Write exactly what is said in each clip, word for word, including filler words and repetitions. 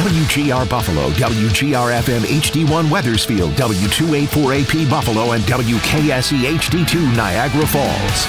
W G R Buffalo, W G R F M H D one Weathersfield, W two eighty-four A P Buffalo, and W K S E H D two Niagara Falls.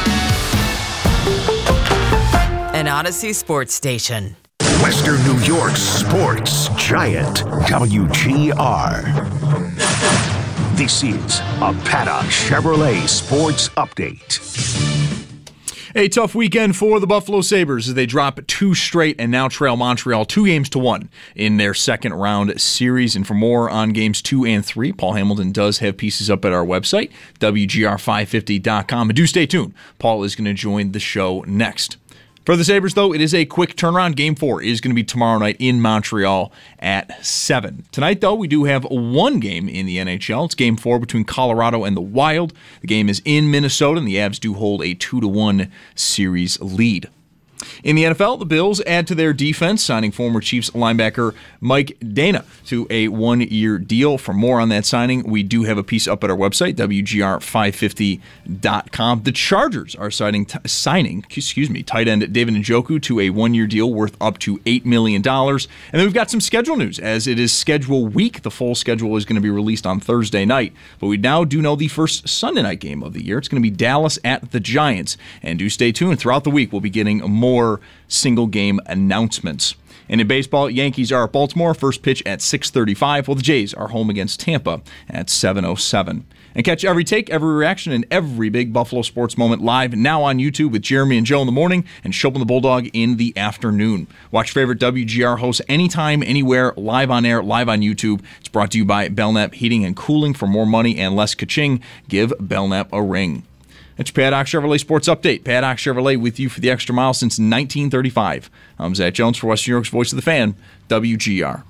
An Odyssey Sports Station. Western New York's sports giant, W G R. This is a Paddock Chevrolet Sports Update. A tough weekend for the Buffalo Sabres as they drop two straight and now trail Montreal two games to one in their second round series. And for more on games two and three, Paul Hamilton does have pieces up at our website, W G R five fifty dot com. And do stay tuned. Paul is going to join the show next. For the Sabres, though, it is a quick turnaround. Game four is going to be tomorrow night in Montreal at seven. Tonight, though, we do have one game in the N H L. It's Game four between Colorado and the Wild. The game is in Minnesota, and the Avs do hold a two to one series lead. In the N F L, the Bills add to their defense, signing former Chiefs linebacker Mike Dana to a one-year deal. For more on that signing, we do have a piece up at our website, W G R five fifty dot com. The Chargers are signing, t- signing excuse me, tight end David Njoku to a one-year deal worth up to eight million dollars. And then we've got some schedule news, as it is schedule week. The full schedule is going to be released on Thursday night. But we now do know the first Sunday night game of the year. It's going to be Dallas at the Giants. And do stay tuned. Throughout the week, we'll be getting more More single-game announcements. And in baseball, Yankees are at Baltimore, first pitch at six thirty-five, while the Jays are home against Tampa at seven oh seven. And catch every take, every reaction, and every big Buffalo sports moment live now on YouTube with Jeremy and Joe in the morning and Shopin the Bulldog in the afternoon. Watch favorite W G R hosts anytime, anywhere, live on air, live on YouTube. It's brought to you by Belknap Heating and Cooling. For more money and less ka-ching, give Belknap a ring. It's Paddock Chevrolet Sports Update. Paddock Chevrolet with you for the extra mile since nineteen thirty-five. I'm Zach Jones for Western New York's Voice of the Fan, W G R.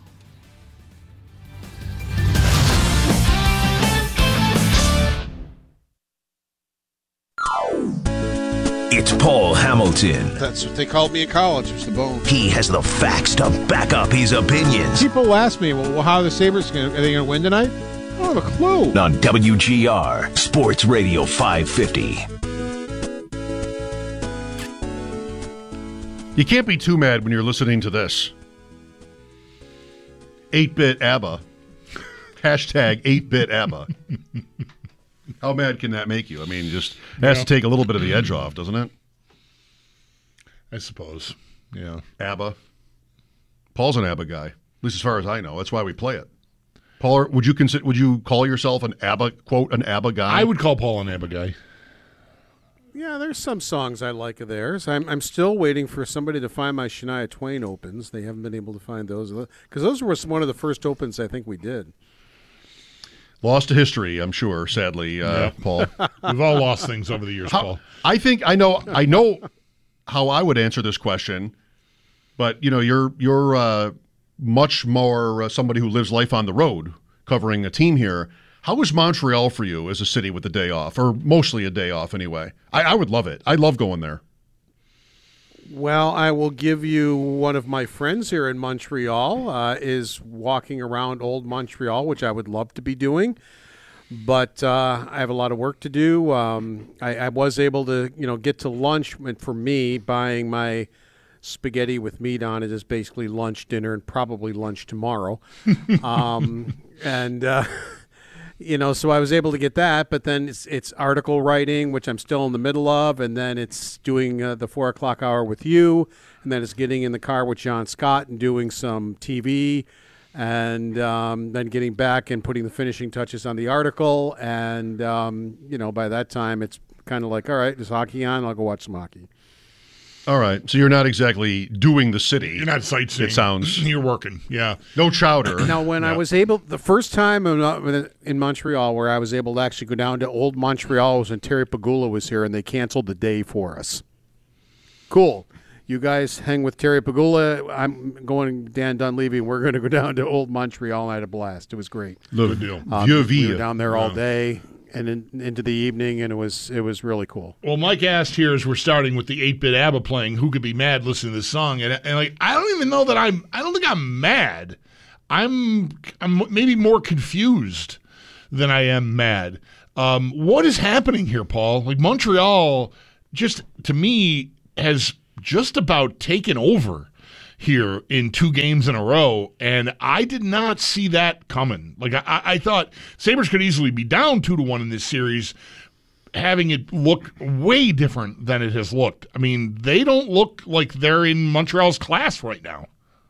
It's Paul Hamilton. That's what they called me in college. It's the bone. He has the facts to back up his opinions. People ask me, well, how are the Sabres going to, are they going to win tonight? I don't have a clue. On W G R Sports Radio five fifty. You can't be too mad when you're listening to this. eight-bit ABBA. Hashtag eight-bit ABBA. How mad can that make you? I mean, just it has yeah. to take a little bit of the edge off, doesn't it? I suppose. Yeah. ABBA. Paul's an ABBA guy, at least as far as I know. That's why we play it. Paul, would you consider? Would you call yourself an ABBA, quote, an ABBA guy? I would call Paul an ABBA guy. Yeah, there's some songs I like of theirs. I'm I'm still waiting for somebody to find my Shania Twain opens. They haven't been able to find those. Because those were one of the first opens I think we did. Lost to history, I'm sure, sadly, uh, yeah. Paul. We've all lost things over the years, how, Paul. I think I know I know how I would answer this question, but, you know, you're, you're uh, much more uh, somebody who lives life on the road, covering a team here. How is Montreal for you as a city with a day off, or mostly a day off anyway? I, I would love it. I love going there. Well, I will give you one of my friends here in Montreal uh, is walking around Old Montreal, which I would love to be doing, but uh, I have a lot of work to do. Um, I, I was able to, you know, get to lunch, and for me, buying my spaghetti with meat on it is basically lunch, dinner, and probably lunch tomorrow. um, and uh, You know, so I was able to get that, but then it's it's article writing, which I'm still in the middle of, and then it's doing uh, the four o'clock hour with you, and then it's getting in the car with John Scott and doing some T V, and um, then getting back and putting the finishing touches on the article, and, um, you know, by that time it's kind of like, all right, there's hockey on, I'll go watch some hockey. All right, so you're not exactly doing the city. You're not sightseeing. It sounds. You're working, yeah. No chowder. Now, when yeah. I was able, the first time in Montreal where I was able to actually go down to Old Montreal was when Terry Pagula was here, and they canceled the day for us. Cool. You guys hang with Terry Pagula. I'm going Dan Dunleavy, and we're going to go down to Old Montreal, and I had a blast. It was great. Good deal. Um, we were down there all day and in, into the evening, and it was it was really cool. Well, Mike asked here as we're starting with the eight-bit ABBA playing, who could be mad listening to this song? And, and like, I don't even know that I'm. I don't think I'm mad. I'm I'm maybe more confused than I am mad. Um, what is happening here, Paul? Like, Montreal, just to me, has just about taken over here in two games in a row, and I did not see that coming. Like I, I thought Sabres could easily be down two to one in this series, having it look way different than it has looked. I mean, they don't look like they're in Montreal's class right now.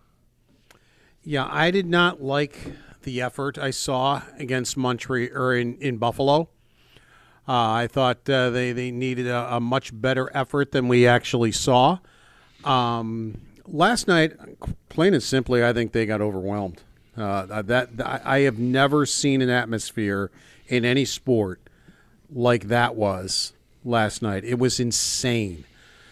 Yeah, I did not like the effort I saw against Montreal or in, in Buffalo. Uh, I thought uh, they, they needed a, a much better effort than we actually saw. Um, last night, plain and simply, I think they got overwhelmed. Uh, that I have never seen an atmosphere in any sport like that was last night. It was insane.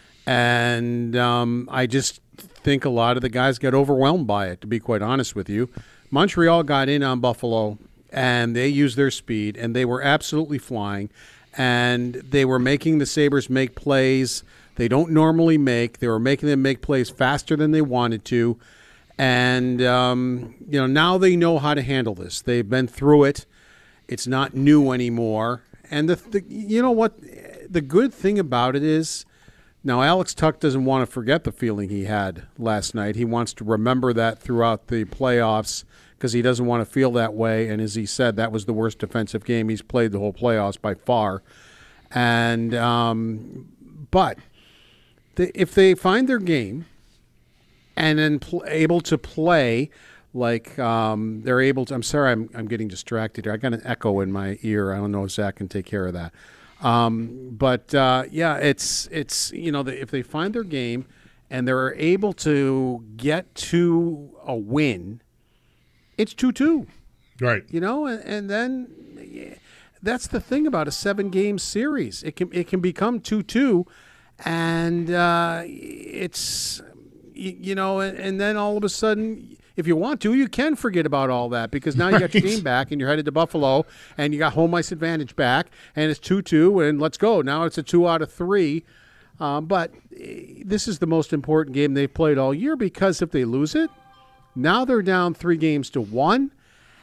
And um, I just think a lot of the guys got overwhelmed by it, to be quite honest with you. Montreal got in on Buffalo, and they used their speed, and they were absolutely flying, and they were making the Sabres make plays they don't normally make. They were making them make plays faster than they wanted to, and um, you know, now they know how to handle this. They've been through it. It's not new anymore. And the, the you know what? The good thing about it is, now Alex Tuch doesn't want to forget the feeling he had last night. He wants to remember that throughout the playoffs, because he doesn't want to feel that way. And as he said, that was the worst defensive game he's played the whole playoffs by far. And um, but the, if they find their game and then pl- able to play like um, they're able to – I'm sorry, I'm, I'm getting distracted here. I got an echo in my ear. I don't know if Zach can take care of that. Um, but, uh, yeah, it's, it's you know, the, if they find their game and they're able to get to a win – it's two two. Right. You know, and, and then yeah, that's the thing about a seven-game series. It can it can become two two, and uh, it's, you, you know, and, and then all of a sudden, if you want to, you can forget about all that, because now you got your game back and you're headed to Buffalo and you got home ice advantage back, and it's two two, and let's go. Now it's a two out of three. Um, but this is the most important game they've played all year, because if they lose it, now they're down three games to one,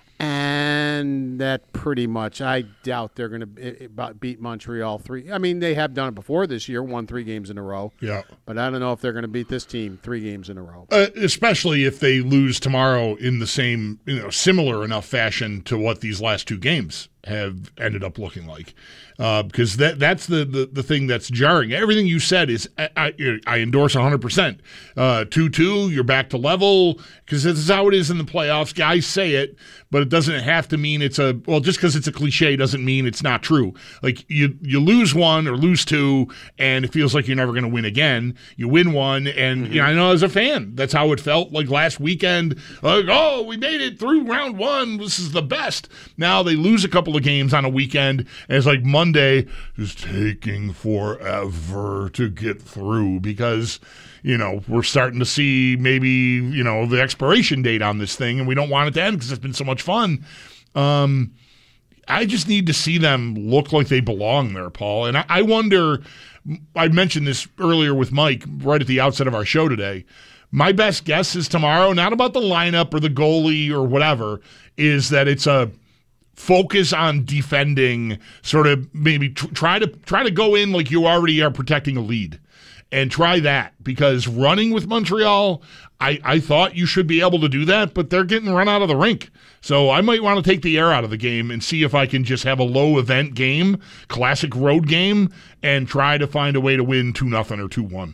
and that pretty much, I doubt they're going to beat Montreal three. I mean, they have done it before this year, won three games in a row. Yeah. But I don't know if they're going to beat this team three games in a row. Uh, especially if they lose tomorrow in the same, you know, similar enough fashion to what these last two games have ended up looking like. Uh, because that that's the, the, the thing that's jarring. Everything you said is I, I, I endorse one hundred percent. Uh, two two, you're back to level, because this is how it is in the playoffs. Guys say it, but it doesn't have to mean it's a – well, just because it's a cliche doesn't mean it's not true. Like, you, you lose one or lose two, and it feels like you're never going to win again. You win one, and mm-hmm. you know, I know as a fan, that's how it felt like last weekend. Like, oh, we made it through round one. This is the best. Now they lose a couple of games on a weekend, and it's like Monday is taking forever to get through, because, you know, we're starting to see maybe, you know, the expiration date on this thing, and we don't want it to end because it's been so much fun. Um, I just need to see them look like they belong there, Paul. And I, I wonder, I mentioned this earlier with Mike right at the outset of our show today. My best guess is tomorrow, not about the lineup or the goalie or whatever, is that it's a focus on defending, sort of maybe tr- try to try to go in like you already are protecting a lead, and try that, because running with Montreal, I, I thought you should be able to do that, but they're getting run out of the rink. So I might want to take the air out of the game and see if I can just have a low event game, classic road game, and try to find a way to win two nothing or two one.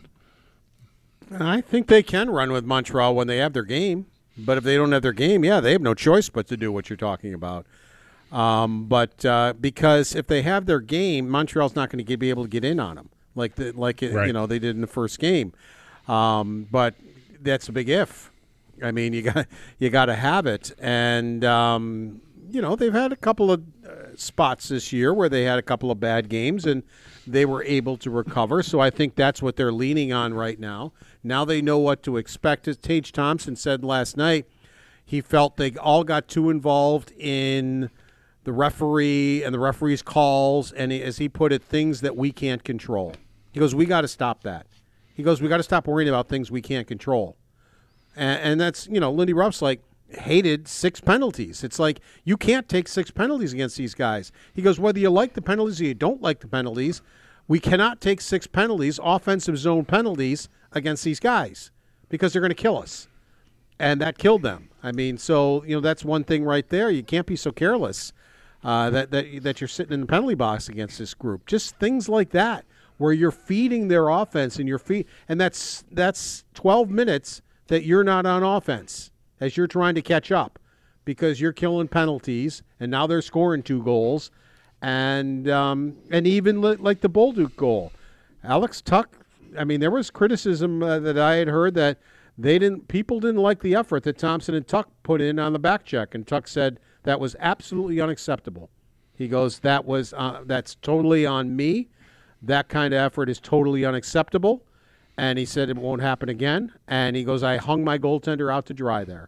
I think they can run with Montreal when they have their game, but if they don't have their game, yeah, they have no choice but to do what you're talking about. Um, but uh, because if they have their game, Montreal's not going to be able to get in on them like the, like it, right. you know, they did in the first game. Um, but that's a big if. I mean, you got you got to have it, and um, you know, they've had a couple of uh, spots this year where they had a couple of bad games, and they were able to recover. So I think that's what they're leaning on right now. Now they know what to expect. As Tage Thompson said last night, he felt they all got too involved in the referee and the referee's calls, and as he put it, things that we can't control. He goes, we got to stop that. He goes, we got to stop worrying about things we can't control. And, and that's, you know, Lindy Ruff's like, hated six penalties. It's like, you can't take six penalties against these guys. He goes, whether you like the penalties or you don't like the penalties, we cannot take six penalties, offensive zone penalties, against these guys. because they're going to kill us. And that killed them. I mean, so, you know, that's one thing right there. You can't be so careless uh, that, that that you're sitting in the penalty box against this group. Just things like that where you're feeding their offense and you're feed, and that's that's twelve minutes that you're not on offense as you're trying to catch up because you're killing penalties, and now they're scoring two goals. And um, and even li- like the Bolduc goal. Alex Tuch, I mean, there was criticism uh, that I had heard that They didn't. People didn't like the effort that Thompson and Tuch put in on the back check, and Tuch said that was absolutely unacceptable. He goes, "That was uh, that's totally on me. That kind of effort is totally unacceptable." And he said it won't happen again. And he goes, "I hung my goaltender out to dry there."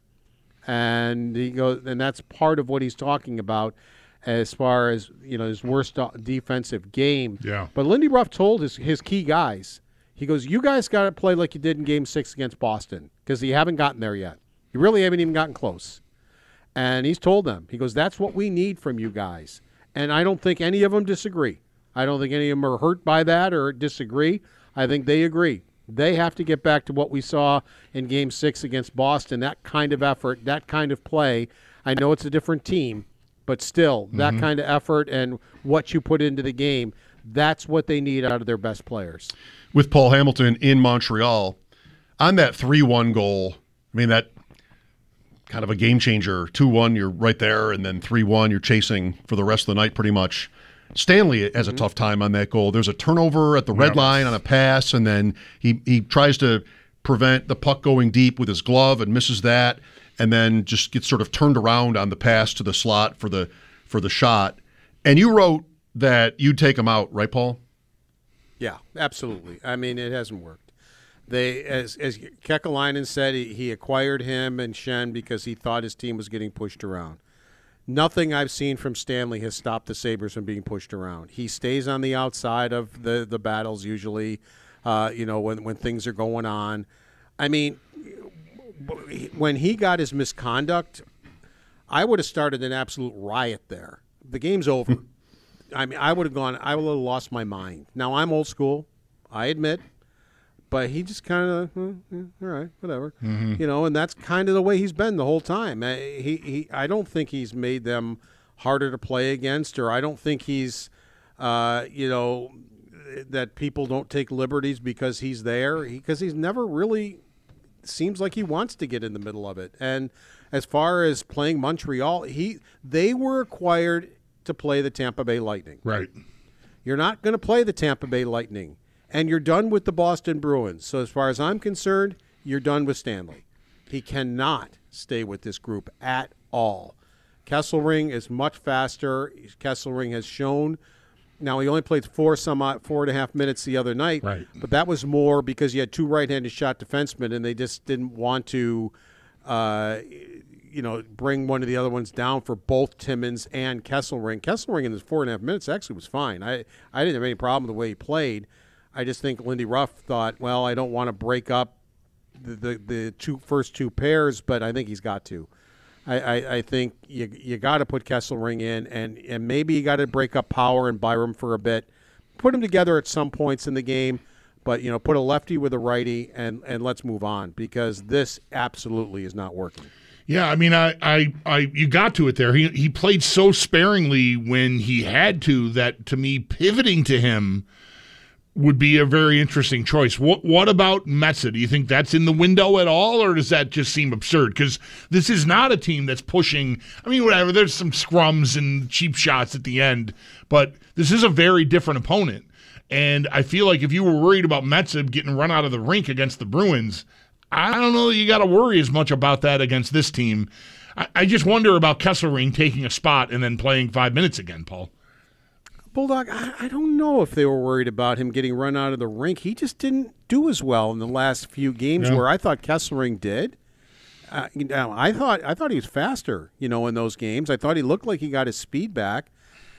And he goes, and that's part of what he's talking about as far as, you know, his worst defensive game. Yeah. But Lindy Ruff told his his key guys. He goes, you guys got to play like you did in Game six against Boston because you haven't gotten there yet. You really haven't even gotten close. And he's told them, he goes, that's what we need from you guys. And I don't think any of them disagree. I don't think any of them are hurt by that or disagree. I think they agree. They have to get back to what we saw in Game six against Boston, that kind of effort, that kind of play. I know it's a different team, but still, that mm-hmm. kind of effort and what you put into the game, that's what they need out of their best players. With Paul Hamilton in Montreal, on that three one goal, I mean, that kind of a game changer. two one, you're right there, and then three one, you're chasing for the rest of the night pretty much. Stanley has a mm-hmm. tough time on that goal. There's a turnover at the red yep. line on a pass, and then he, he tries to prevent the puck going deep with his glove and misses that, and then just gets sort of turned around on the pass to the slot for the for the shot. And you wrote that you'd take him out, right, Paul? Yeah, absolutely. I mean, it hasn't worked. They, as as Kekalainen said, he, he acquired him and Schenn because he thought his team was getting pushed around. Nothing I've seen from Stanley has stopped the Sabres from being pushed around. He stays on the outside of the, the battles usually, uh, you know, when, when things are going on. I mean, when he got his misconduct, I would have started an absolute riot there. The game's over. I mean, I would have gone, I would have lost my mind. Now, I'm old school, I admit, but he just kind of, eh, yeah, all right, whatever. Mm-hmm. You know, and that's kind of the way he's been the whole time. He, he, I don't think he's made them harder to play against, or I don't think he's, uh, you know, that people don't take liberties because he's there, because he, he's never really seems like he wants to get in the middle of it. And as far as playing Montreal, he they were acquired to play the Tampa Bay Lightning. Right. You're not going to play the Tampa Bay Lightning. And you're done with the Boston Bruins. So as far as I'm concerned, you're done with Stanley. He cannot stay with this group at all. Kesselring is much faster. Kesselring has shown. Now, he only played four some odd, four and a half minutes the other night. Right. But that was more because you had two right-handed shot defensemen, and they just didn't want to uh, you know, bring one of the other ones down for both Timmins and Kesselring. Kesselring in his four and a half minutes actually was fine. I, I didn't have any problem with the way he played. I just think Lindy Ruff thought, well, I don't want to break up the, the, the two first two pairs, but I think he's got to. I, I, I think you you got to put Kesselring in, and, and maybe you got to break up Power and Byram for a bit. Put them together at some points in the game, but, you know, put a lefty with a righty, and, and let's move on, because this absolutely is not working. Yeah, I mean, I, I, I, you got to it there. He he played so sparingly when he had to that, to me, pivoting to him would be a very interesting choice. What what about Metsä? Do you think that's in the window at all, or does that just seem absurd? Because this is not a team that's pushing. I mean, whatever. There's some scrums and cheap shots at the end, but this is a very different opponent. And I feel like if you were worried about Metsä getting run out of the rink against the Bruins, I don't know that you got to worry as much about that against this team. I, I just wonder about Kesselring taking a spot and then playing five minutes again, Paul. Bulldog, I, I don't know if they were worried about him getting run out of the rink. He just didn't do as well in the last few games, yeah. where I thought Kesselring did. Uh, you know, I thought I thought he was faster, you know, in those games. I thought he looked like he got his speed back.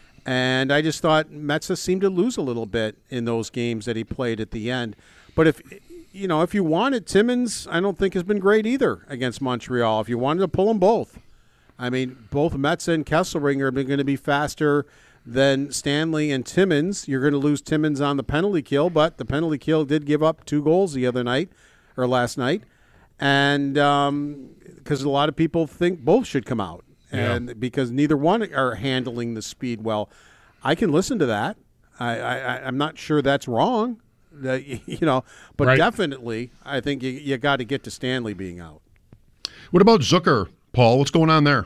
And I just thought Metsä seemed to lose a little bit in those games that he played at the end. But if you know, if you wanted, Timmins, I don't think has been great either against Montreal. If you wanted to pull them both, I mean, both Metsä and Kesselring are going to be faster than Stanley and Timmins. You're going to lose Timmins on the penalty kill, but the penalty kill did give up two goals the other night or last night. and because um, a lot of people think both should come out, and yeah. because neither one are handling the speed well. I can listen to that. I, I, I'm not sure that's wrong, that, you know, but right. definitely I think you, you got to get to Stanley being out. What about Zucker, Paul? What's going on there?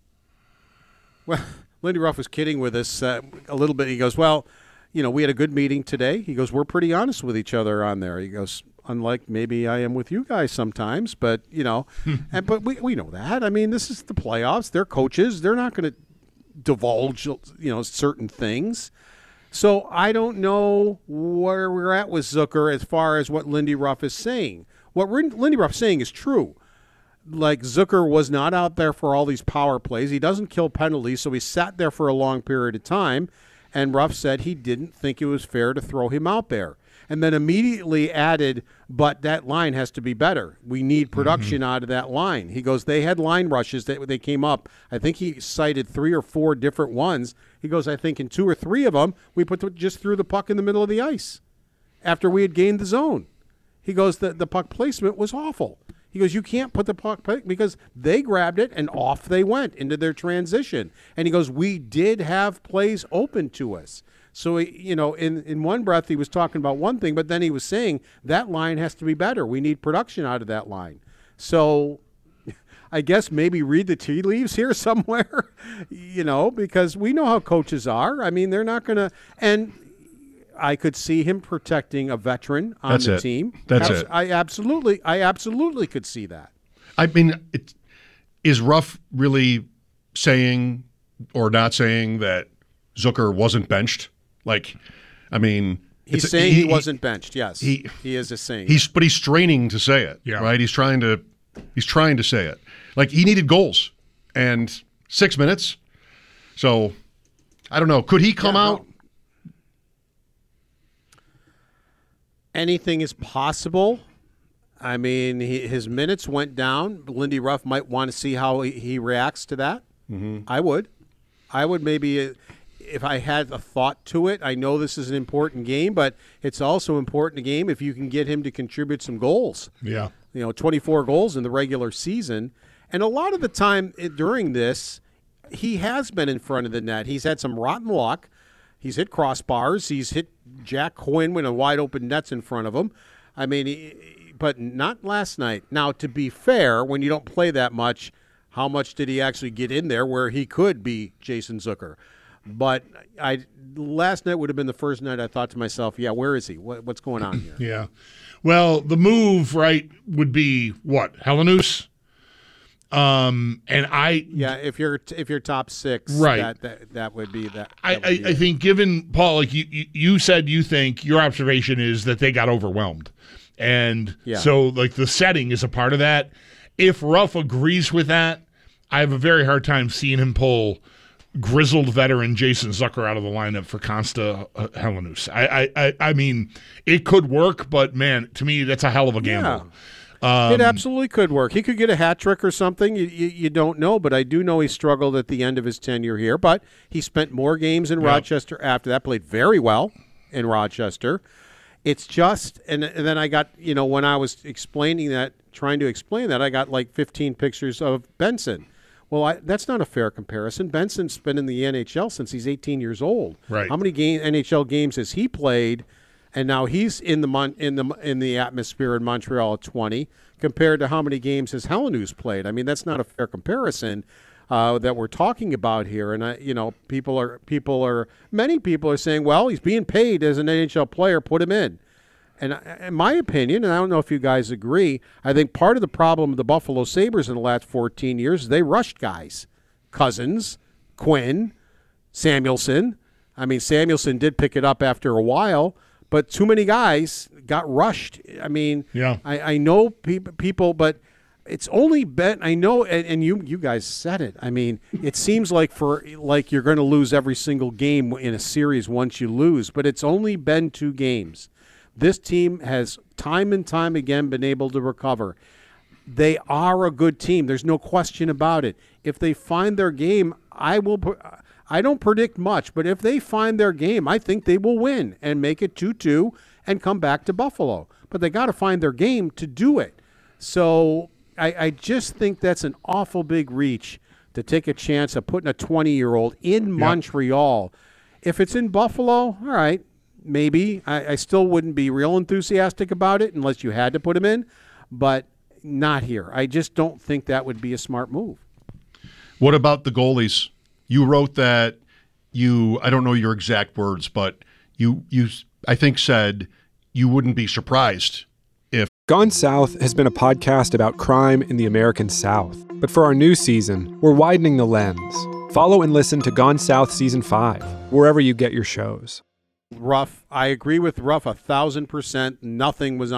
Well, Lindy Ruff was kidding with us uh, a little bit. He goes, well, you know, we had a good meeting today. He goes, we're pretty honest with each other on there. He goes, unlike maybe I am with you guys sometimes, but, you know, and but we, we know that. I mean, this is the playoffs. They're coaches. They're not going to divulge, you know, certain things. So I don't know where we're at with Zucker as far as what Lindy Ruff is saying. What Lindy Ruff is saying is true. Like, Zucker was not out there for all these power plays. He doesn't kill penalties, so he sat there for a long period of time, and Ruff said he didn't think it was fair to throw him out there. And then immediately added, but that line has to be better. We need production mm-hmm. out of that line. He goes, they had line rushes that they came up. I think he cited three or four different ones. He goes, I think in two or three of them, we put the, just threw the puck in the middle of the ice after we had gained the zone. He goes, the, the puck placement was awful. He goes, you can't put the puck because they grabbed it and off they went into their transition. And he goes, we did have plays open to us. So, you know, in, in one breath he was talking about one thing, but then he was saying that line has to be better. We need production out of that line. So I guess maybe read the tea leaves here somewhere, you know, because we know how coaches are. I mean, they're not going to – and I could see him protecting a veteran on That's the it. team. That's Abs- it. I absolutely – I absolutely could see that. I mean, it, is Ruff really saying or not saying that Zucker wasn't benched? Like, I mean, he's it's, saying he, he wasn't benched. Yes, he he is a saying. He's but he's straining to say it. Yeah. Right. He's trying to he's trying to say it. Like, he needed goals and six minutes. So I don't know. Could he come yeah, out? No. Anything is possible. I mean, he, his minutes went down. Lindy Ruff might want to see how he, he reacts to that. Mm-hmm. I would. I would maybe. Uh, If I had a thought to it, I know this is an important game, but it's also important a game if you can get him to contribute some goals. Yeah. You know, twenty-four goals in the regular season. And a lot of the time during this, he has been in front of the net. He's had some rotten luck. He's hit crossbars. He's hit Jack Quinn with a wide open nets in front of him. I mean, he, but not last night. Now, to be fair, when you don't play that much, how much did he actually get in there where he could be Jason Zucker? But I last night would have been the first night I thought to myself, yeah, where is he? What, what's going on here? Yeah. Well, the move, right, would be what? Helenius? Um, and I Yeah, if you're if you're top six, right. that, that, that would be that. that I, would I, be I think given, Paul, like you, you, you said you think, your observation is that they got overwhelmed. And yeah. so, like, the setting is a part of that. If Ruff agrees with that, I have a very hard time seeing him pull grizzled veteran Jason Zucker out of the lineup for Consta uh, Helenius. I, I, I mean, it could work, but man, to me, that's a hell of a gamble. Yeah. Um, it absolutely could work. He could get a hat trick or something. You, you, you don't know, but I do know he struggled at the end of his tenure here. But he spent more games in yep. Rochester after that, played very well in Rochester. It's just, and, and then I got, you know, when I was explaining that, trying to explain that, I got like fifteen pictures of Benson. Well, I, that's not a fair comparison. Benson's been in the N H L since he's eighteen years old. Right. How many game, N H L games has he played? And now he's in the mon, in the in the atmosphere in Montreal at twenty, compared to how many games has Helenius played. I mean, that's not a fair comparison uh, that we're talking about here. And I, you know, people are people are many people are saying, well, he's being paid as an N H L player, put him in. And in my opinion, and I don't know if you guys agree, I think part of the problem of the Buffalo Sabres in the last fourteen years is they rushed guys. Cousins, Quinn, Samuelson. I mean, Samuelson did pick it up after a while, but too many guys got rushed. I mean, yeah. I, I know pe- people, but it's only been, I know, and, and you you guys said it. I mean, it seems like for like you're going to lose every single game in a series once you lose, but it's only been two games. This team has time and time again been able to recover. They are a good team. There's no question about it. If they find their game, I will. I don't predict much, but if they find their game, I think they will win and make it two two and come back to Buffalo. But they got to find their game to do it. So I, I just think that's an awful big reach to take a chance of putting a twenty-year-old in yep. Montreal. If it's in Buffalo, all right, maybe. I, I still wouldn't be real enthusiastic about it unless you had to put him in, but not here. I just don't think that would be a smart move. What about the goalies? You wrote that you, I don't know your exact words, but you, you I think said you wouldn't be surprised if. Gone South has been a podcast about crime in the American South. But for our new season, we're widening the lens. Follow and listen to Gone South Season five, wherever you get your shows. Ruff, I agree with Ruff a thousand percent. Nothing was on